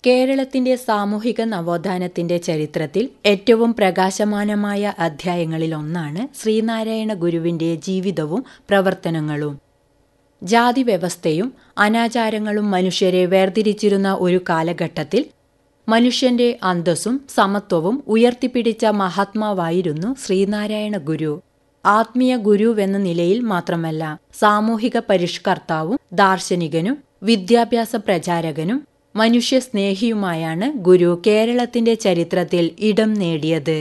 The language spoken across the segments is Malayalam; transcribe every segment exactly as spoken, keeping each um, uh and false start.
കേരളത്തിന്റെ സാമൂഹിക നവോത്ഥാനത്തിന്റെ ചരിത്രത്തിൽ ഏറ്റവും പ്രകാശമാനമായ അധ്യായങ്ങളിലൊന്നാണ് ശ്രീനാരായണ ഗുരുവിന്റെ ജീവിതവും പ്രവർത്തനങ്ങളും. ജാതിവ്യവസ്ഥയും അനാചാരങ്ങളും മനുഷ്യരെ വേർതിരിച്ചിരുന്ന ഒരു കാലഘട്ടത്തിൽ മനുഷ്യന്റെ അന്തസ്സും സമത്വവും ഉയർത്തിപ്പിടിച്ച മഹാത്മാവായിരുന്നു ശ്രീനാരായണ ഗുരു. ആത്മീയ ഗുരുവെന്ന നിലയിൽ മാത്രമല്ല, സാമൂഹിക പരിഷ്കർത്താവും ദാർശനികനും വിദ്യാഭ്യാസ പ്രചാരകനും മനുഷ്യസ്നേഹിയുമായാണ് ഗുരു കേരളത്തിന്റെ ചരിത്രത്തിൽ ഇടം നേടിയത്.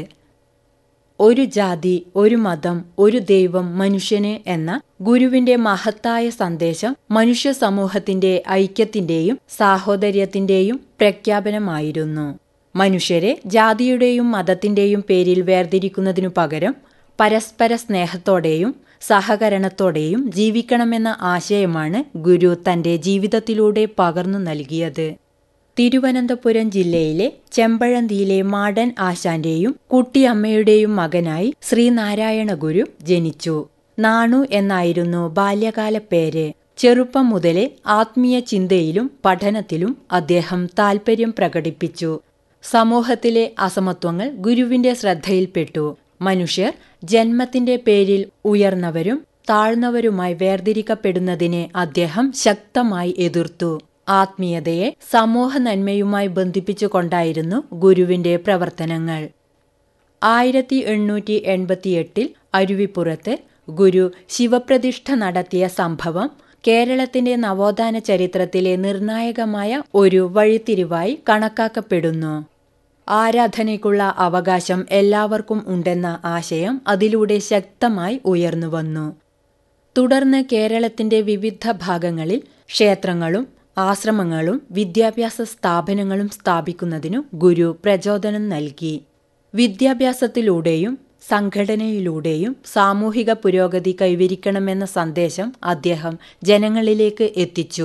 ഒരു ജാതി, ഒരു മതം, ഒരു ദൈവം മനുഷ്യന് എന്ന ഗുരുവിന്റെ മഹത്തായ സന്ദേശം മനുഷ്യ സമൂഹത്തിന്റെ ഐക്യത്തിന്റെയും സാഹോദര്യത്തിന്റെയും പ്രഖ്യാപനമായിരുന്നു. മനുഷ്യരെ ജാതിയുടെയും മതത്തിന്റെയും പേരിൽ വേർതിരിക്കുന്നതിനു പകരം പരസ്പര സ്നേഹത്തോടെയും സഹകരണത്തോടെയും ജീവിക്കണമെന്ന ആശയമാണ് ഗുരു തന്റെ ജീവിതത്തിലൂടെ പകർന്നു നൽകിയത്. തിരുവനന്തപുരം ജില്ലയിലെ ചെമ്പഴന്തിയിലെ മാടൻ ആശാന്റെയും കുട്ടിയമ്മയുടെയും മകനായി ശ്രീനാരായണ ഗുരു ജനിച്ചു. നാണു എന്നായിരുന്നു ബാല്യകാല പേര്. ചെറുപ്പം മുതലേ ആത്മീയ ചിന്തയിലും പഠനത്തിലും അദ്ദേഹം താൽപര്യം പ്രകടിപ്പിച്ചു. സമൂഹത്തിലെ അസമത്വങ്ങൾ ഗുരുവിന്റെ ശ്രദ്ധയിൽപ്പെട്ടു. മനുഷ്യർ ജന്മത്തിന്റെ പേരിൽ ഉയർന്നവരും താഴ്ന്നവരുമായി വേർതിരിക്കപ്പെടുന്നതിനെ അദ്ദേഹം ശക്തമായി എതിർത്തു. ആത്മീയതയെ സമൂഹ നന്മയുമായി ബന്ധിപ്പിച്ചുകൊണ്ടായിരുന്നു ഗുരുവിന്റെ പ്രവർത്തനങ്ങൾ. ആയിരത്തി എണ്ണൂറ്റി എൺപത്തിയെട്ടിൽ അരുവിപ്പുറത്ത് ഗുരു ശിവപ്രതിഷ്ഠ നടത്തിയ സംഭവം കേരളത്തിന്റെ നവോത്ഥാന ചരിത്രത്തിലെ നിർണായകമായ ഒരു വഴിത്തിരിവായി കണക്കാക്കപ്പെടുന്നു. ആരാധനയ്ക്കുള്ള അവകാശം എല്ലാവർക്കും ഉണ്ടെന്ന ആശയം അതിലൂടെ ശക്തമായി ഉയർന്നുവന്നു. തുടർന്ന് കേരളത്തിന്റെ വിവിധ ഭാഗങ്ങളിൽ ക്ഷേത്രങ്ങളും ആശ്രമങ്ങളും വിദ്യാഭ്യാസ സ്ഥാപനങ്ങളും സ്ഥാപിക്കുന്നതിനു ഗുരു പ്രചോദനം നൽകി. വിദ്യാഭ്യാസത്തിലൂടെയും സംഘടനയിലൂടെയും സാമൂഹിക പുരോഗതി കൈവരിക്കണമെന്ന സന്ദേശം അദ്ദേഹം ജനങ്ങളിലേക്ക് എത്തിച്ചു.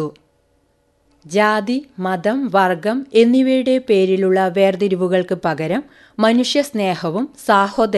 ജാതി, മതം, വർഗം എന്നിവയുടെ പേരിലുള്ള വേർതിരിവുകൾക്ക് പകരം മനുഷ്യസ്നേഹവും സാഹോദര്യവും